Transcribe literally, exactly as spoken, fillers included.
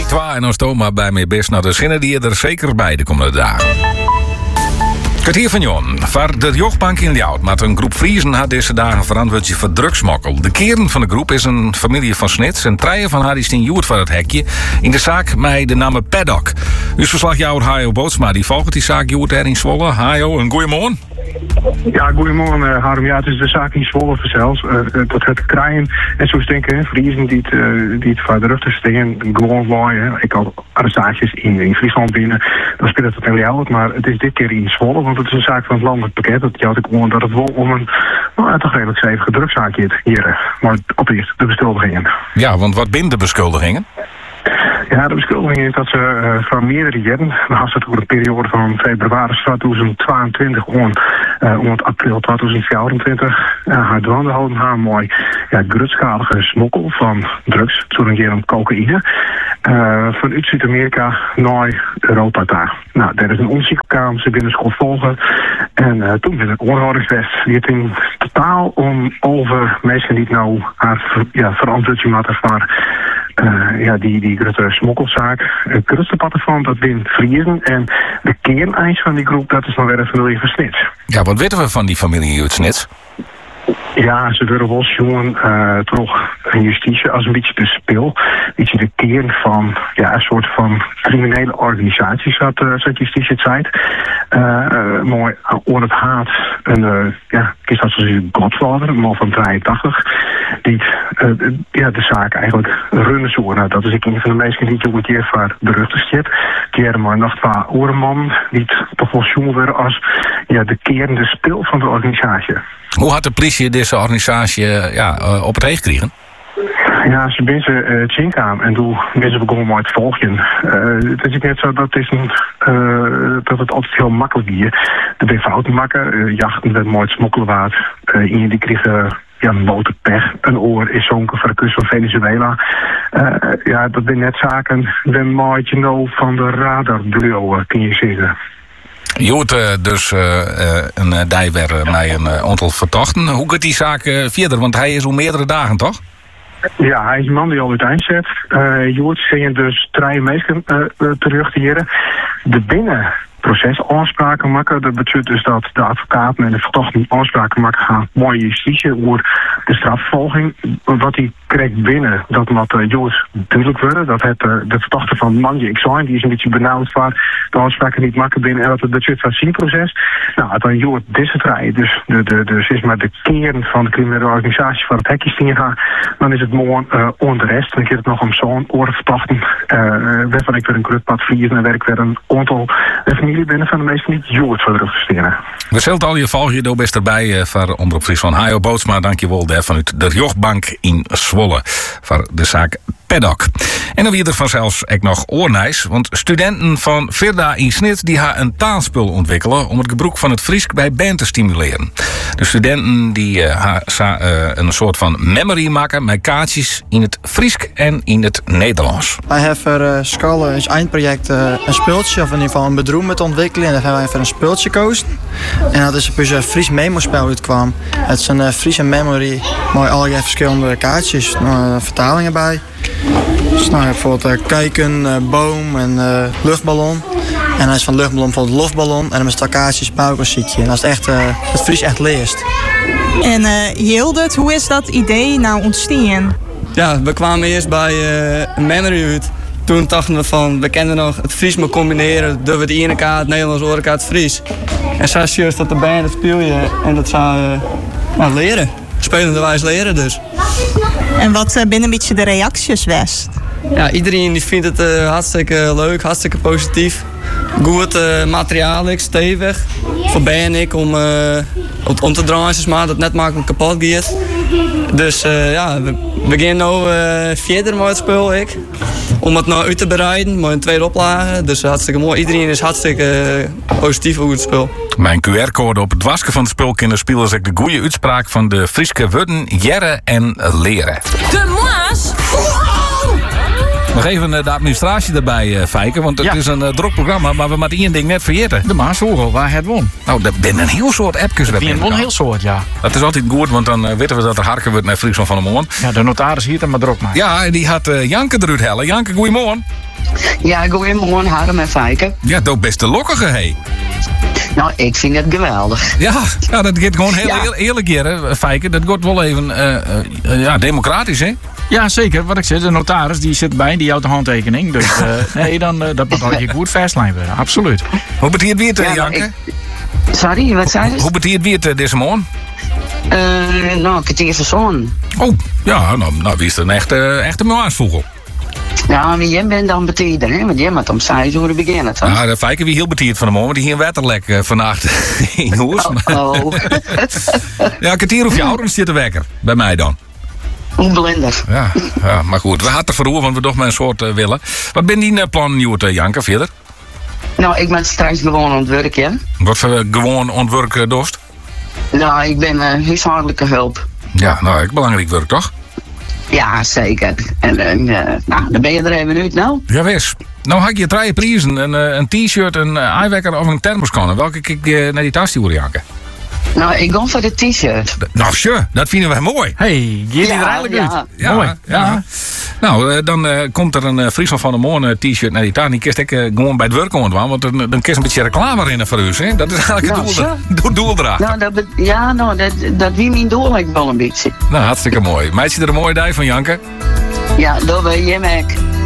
drie twee en als Toma bij mij best. Nou, de zinnen die je er zeker bij de komende dagen. Kwartier van Jon. Voor de jochtbank in Ljouwt met een groep Friezen had deze dagen verantwoordelijk voor drugsmokkel. De kern van de groep is een familie van Snits en treien van haar is in Joert van het hekje in de zaak met de naam Paddock. Uw verslagjouwer Hajo Bootsma die volgt die zaak Joert er in Zwolle. Hajo, een goeiemorgen. Ja, goedemorgen uh, Harm. Ja, het is de zaak in Zwolle zelfs. Uh, dat het krijgen en zo denken, Friesen die het, uh, die het voor de rug te steken, gewoon waaien. Ik had arrestaties in, in Friesland binnen, dan speelt het in Ljouwt, maar het is dit keer in Zwolle, want het is een zaak van het landelijk pakket. Dat had ik gewoon dat het wel om een, nou, toch redelijk stevige drugszaakje hier. Maar op eerst de beschuldigingen. Ja, want wat binnen de beschuldigingen? Ja, de beschuldiging is dat ze uh, van meerdere jaren, dan had het over een periode van februari tweeduizend tweeëntwintig om uh, april tweeduizend vierentwintig uh, haar dwanden houden haar mooi ja, grootschalige smokkel van drugs, zo'n cocaïne, uh, vanuit Zuid-Amerika naar Europa daar. Nou, daar is een onderzoekkamer, ze binnen school volgen en uh, toen ben ik oorhoudingswest. Die het in totaal om over mensen die nou haar ja, verantwoording maken voor Uh, ja, die, die grote smokkelzaak. Het grootste pad ervan, dat bin Friesen. En de kerneis van die groep, dat is dan weer een familie van Snits. Ja, wat weten we van die familie uit Snits? Ja, ze willen wel jongen uh, toch een justitie als een beetje de spil. Een beetje de kern van ja, een soort van criminele organisatie, zat, uh, zat justitie het zei. Uh, uh, mooi onder het haat. Een, uh, ja, ik is dat zoals een Godfather, een man van drieëntachtig. Die uh, ja, de zaak eigenlijk runnen zo. Nou, dat is ik een van de meesten die ik keer voor berucht is. Keer maar nog twee orenman die toch wel jongen werden als ja, de kern, de spil van de organisatie. Hoe had de politie deze organisatie ja, uh, op het heen gekregen? Ja, ze zijn uh, Tjinkam en toen mensen begonnen maar te volgen. Uh, het is net zo dat, is een, uh, dat het altijd heel makkelijk is. De ben fouten maken, uh, jachten werd mooi smokkelen waard. Uh, in die kregen ja, een motorpech, een oor is zonken voor de kust van Venezuela. Uh, ja, dat zijn net zaken, ben maatje nou van de radarbureau, kun je zeggen. Je hoort uh, dus uh, uh, een uh, dijwer met een uh, aantal verdachten. Hoe gaat die zaak uh, verder? Want hij is al meerdere dagen, toch? Ja, hij is een man die al uiteindelijk zet. Uh, je hoort zien dus drie mensen uh, uh, terug hier. De binnen procesafspraken maken. Dat betekent dus dat de advocaten en de verdachten afspraken maken gaan. Mooie justitie over de strafvervolging. Wat hij krijgt binnen, dat moet uh, Joost duidelijk worden. Dat het uh, de verdachte van Manje ik zijn, die is een beetje benauwd voor de afspraken niet maken binnen en dat het betekent van zijn proces. Nou, dan Joost deze rijden, dus de, de, de, zeg maar de kern van de criminele organisatie van het hekje gaan, dan is het mooi uh, onder de rest. Dan gaat het nog om zo'n orenverdachten. Uh, waarvan ik weer een groot pad vier en werk weer een aantal uh, familie binnen van de meesten niet Joost voor terugsteren. We zullen al je volg je door best erbij uh, voor Omroep Friesland. Hajo Bootsma, dankjewel daar vanuit de jochtbank in Zwolle voor de zaak Paddock. En dan weer er vanzelfs ook nog oornijs, want studenten van Virda in Snit die gaan een taalspul ontwikkelen om het gebruik van het Fries bij band te stimuleren. De studenten die uh, gaan uh, een soort van memory maken met kaartjes in het Fries en in het Nederlands. Wij hebben voor uh, school als eindproject uh, een speeltje of in ieder geval een bedroom met ontwikkelen en daar hebben wij voor een speeltje gekozen. En dat is dus een Fries memo-spel uitkwam. Het is een uh, Friese memory met allerlei verschillende kaartjes, uh, vertalingen bij. Dus nou, bijvoorbeeld uh, kijken, uh, boom en uh, luchtballon. En hij is van luchtballon bijvoorbeeld lofballon. En dan is het kaartjes buikelzietje. En dat is echt, uh, het Fries echt leest. En uh, Hildert, hoe is dat idee nou ontstaan? Ja, we kwamen eerst bij uh, een memory uit. Toen dachten we van, we kenden nog het Fries maar combineren. Door we het ene kaart, het Nederlands, andere kaart, het Fries. En zo is juist dat de band, dat speel je. En dat zou uh, nou, leren. Spelende wijs leren dus. En wat uh, binnen een beetje de reacties west? Ja, iedereen die vindt het uh, hartstikke leuk, hartstikke positief. Goed uh, materiaal, stevig. Voor ben ik om, uh, om te draaien, maar dat het net makkelijk kapot gaat. Dus uh, ja, we beginnen nu uh, verder met het spul. Ik. Om het nou uit te bereiden, met een tweede oplage. Dus hartstikke mooi. Iedereen is hartstikke uh, positief over het spul. Mijn Q R-code op het wasken van het spul kunnen spelen is ook de goede uitspraak van de Frieske woorden jaren en leren. De Moas! Nog even de administratie erbij, uh, Fijken, want het ja. is een uh, druk programma, maar we moeten één ding net vergeten. De Maashoorl, waar het won. Nou, er zijn een heel soort appjes. Er zijn een heel soort, ja. Dat is altijd goed, want dan uh, weten we dat er harken wordt naar Friesland van de Moon. Ja, de notaris hier dan maar druk maken. Ja, en die had uh, Janke eruit hellen. Janke, goeiemorgen. Ja, goeiemorgen, Harm en Fijke. Ja, dat best de lokkige, hé. Nou, ik vind het geweldig. Ja, ja, dat gaat gewoon heel Ja. eer- eerlijk hier, hè, Fijke. Dat wordt wel even uh, uh, ja, democratisch, hè? Ja, zeker. Wat ik zeg, de notaris die zit bij, die houdt de handtekening. Dus uh, nee, dan, uh, dat moet je goed vastlijn worden. Absoluut. Hoe betiert wie het, Ja, uh, nou, Janke? ik- Sorry, wat zei je? Hoe betiert wie het uh, deze morgen? Uh, nou, ik het even zo'n. Oh, ja, nou, nou wie is er een echte, echte moaasvogel? Ja, maar jij bent dan betijder, hè? Want jij moet om zes uur beginnen, toch? Ja, de Fijke wie heel betiert van de morgen, want die hier een waterlek uh, vannacht in Hoes. Oh, oh. Ja, een kwartier of je ouders zit de wekker. Bij mij dan. Onblinder. Ja, ja, maar goed. We hadden verroer, want we toch maar een soort uh, willen. Wat ben die uh, plan, Nieuwt, uh, Janke, verder? Nou, ik ben straks gewoon aan het werk, ja. Wat voor uh, gewoon ontwerk uh, dorst? Nou, ik ben uh, huishoudelijke hulp. Ja, nou, ik belangrijk werk, toch? Ja, zeker. En uh, nou, dan ben je er even uit, nou. Ja, wees. Nou had je drie prijzen. Een, uh, een t-shirt, een uh, eyewekker of een thermoskan. Welke kijk je naar die tas sturen, Janke? Nou, ik ga voor de t-shirt. Nou, sure, dat vinden wij mooi. Hey, je Ja, er eigenlijk ja. uit. Ja, Mooi. ja. Nou, uh, dan uh, komt er een uh, Friesland van de Moorn uh, t-shirt naar die taart. Die kist ik uh, gewoon bij het werk ontwaan. Want dan, dan kist een beetje reclame in voor u. Hè? Dat is eigenlijk het Nou, doel, sure. doel, doel erachter. Nou, dat, be- ja, nou, dat, dat wie mijn doel ik wel een beetje. Nou, hartstikke mooi. Meidje er een mooie dag van, Janke. Ja, dat ben je, Mac.